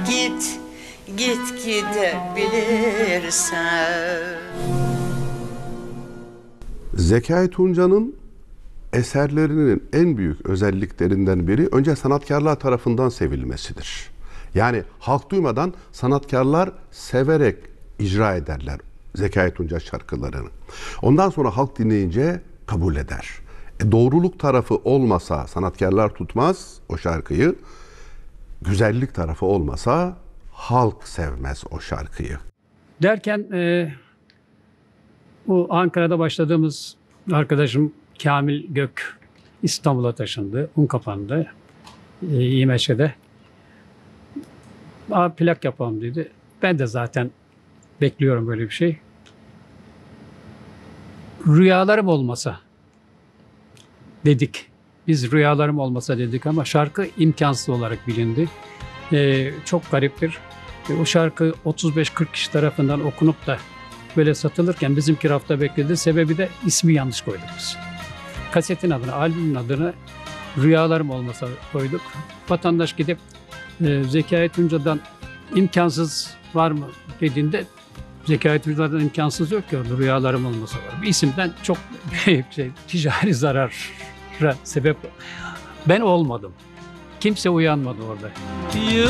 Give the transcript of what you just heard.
Git, git gidebilirsen. Zekai Tunca'nın eserlerinin en büyük özelliklerinden biri önce sanatkarlar tarafından sevilmesidir. Yani halk duymadan sanatkarlar severek icra ederler Zekai Tunca şarkılarını. Ondan sonra halk dinleyince kabul eder. Doğruluk tarafı olmasa sanatkarlar tutmaz o şarkıyı. Güzellik tarafı olmasa halk sevmez o şarkıyı. Derken bu Ankara'da başladığımız arkadaşım Kamil Gök İstanbul'a taşındı. Unkapanı'da, İMŞ'de. Abi plak yapalım dedi. Ben de zaten bekliyorum böyle bir şey. Rüyalarım olmasa dedik. Biz rüyalarım olmasa dedik ama şarkı imkansız olarak bilindi. Çok gariptir. O şarkı 35-40 kişi tarafından okunup da böyle satılırken bizimki rafta bekledi. Sebebi de ismi yanlış koyduk biz. Kasetin adını, albümün adını Rüyalarım Olmasa koyduk. Vatandaş gidip Zekai Tunca'dan imkansız var mı dediğinde Zekai Tunca'dan imkansız yok ki orada Rüyalarım Olmasa var. Bir isimden çok büyük ticari zarara sebep. Ben olmadım. Kimse uyanmadı orada.